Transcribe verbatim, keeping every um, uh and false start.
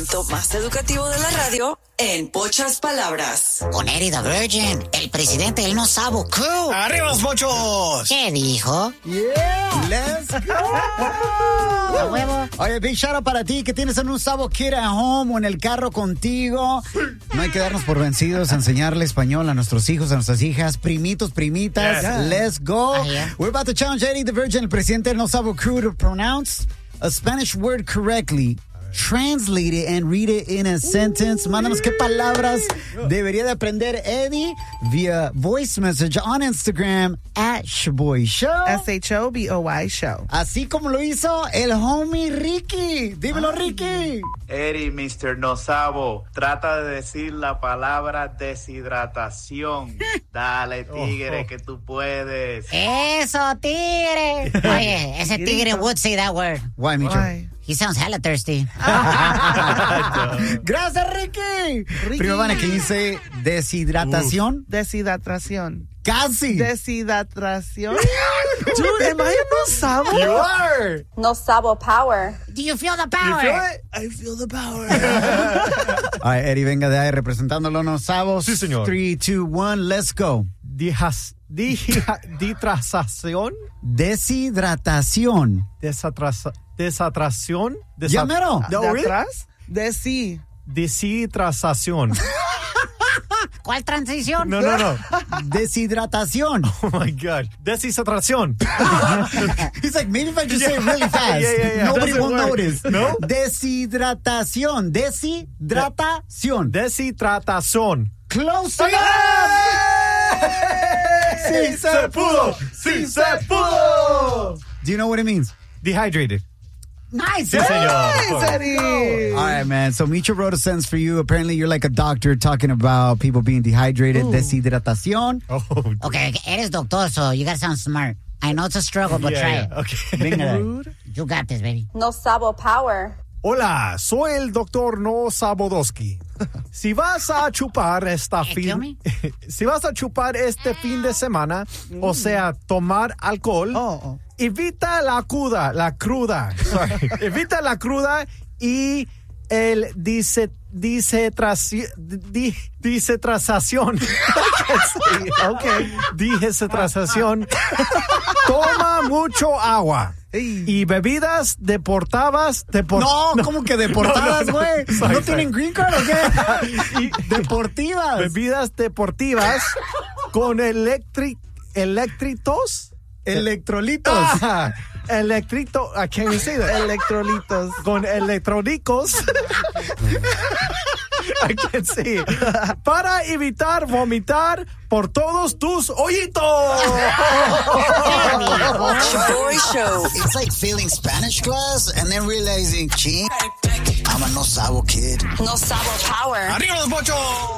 segmento más educativo de la radio en pocas palabras. Con Eddie the Virgin, el presidente del No Sabo Crew. ¡Arriba los mochos! ¿Qué dijo? Yeah, let's go. A huevo. Oye, big shout out para ti que tienes un Sabo Kid at home o en el carro contigo. No hay que darnos por vencidos, enseñarle español a nuestros hijos, a nuestras hijas, primitos, primitas. Yeah. Let's go. Ah, yeah. We're about to challenge Eddie the Virgin, el presidente del No Sabo Crew, to pronounce a Spanish word correctly. Translate it and read it in a sentence. Mándanos qué palabras debería de aprender Eddie via voice message on Instagram at Shaboy Show. S H O B O Y Show. Así como lo hizo el homie Ricky. Dímelo, Ricky. Eddie, mister No Sabo, trata de decir la palabra deshidratación. Dale, tigre, Oh, oh. que tú puedes. Eso, tigre. Oye, ese tigre would say that word. Why, Micho? Why? He sounds hella thirsty. Gracias, Ricky. Ricky. Prima Vane, can you say deshidratación? Deshidratación. Casi. Deshidratación. Dude, am I a no sabo? You are! No Sabo Power. Do you feel the You power? feel it? I feel the power. Ay, Eddie, venga de ahí representándolo No Sabos. Sí, señor. three, two, one, let's go. Dijas, dija, ditrasación, Deshidratación. desatrasa, desatración, desa- Ya mero. No, ¿De really? atrás? De sí. Deshidratación. ¿Cuál transición? No, no, no. Deshidratación. Oh my God. Deshidratación. He's like, maybe if I just say it really fast, Yeah, yeah, yeah. nobody Doesn't will work. notice. No? Deshidratación. Deshidratación. Deshidratación. Close enough. ¡Sí se pudo! ¡Sí se pudo! Do you know what it means? Dehydrated. Nice. Sí, señor. Nice, Eddie. All right, man. So Micho wrote a sentence for you. Apparently, you're like a doctor talking about people being dehydrated. Deshidratación. Oh, Okay, okay, eres doctor, so you gotta sound smart. I know it's a struggle, but yeah, try yeah. it. Okay. Venga. Rude. You got this, baby. No Sabo Power. Hola, soy el doctor No Sabodowski. Si vas a chupar esta Excuse fin, me? si vas a chupar este fin de semana, o sea, tomar alcohol, Oh, oh. evita la cruda, la cruda, sorry, evita la cruda y el dice disetraci- di- disetrasación. Okay, disetrasación. Toma mucho agua. Ey. Y bebidas deportadas, depor- No, ¿cómo que deportadas, No, no, güey? no. ¿No, Sorry, tienen sorry. green card o qué? Y- Deportivas. bebidas deportivas con electric, electritos. Electrolitos. Ah, electrito, I can't even say that. Electrolitos. Con electrónicos. I can't say it. Para evitar vomitar por todos tus hoyitos. Shaboy Show. It's like failing Spanish class and then realizing, ching, I'm a no sabo kid. No Sabo Power. ¡Arriba los bochos!